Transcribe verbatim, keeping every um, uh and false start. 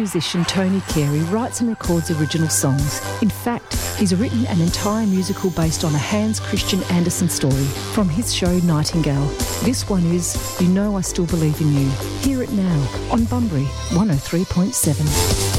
musician Tony Carey writes and records original songs. In fact, he's written an entire musical based on a Hans Christian Andersen story from his show Nightingale. This one is You Know I Still Believe in You. Hear it now on Bunbury one oh three point seven.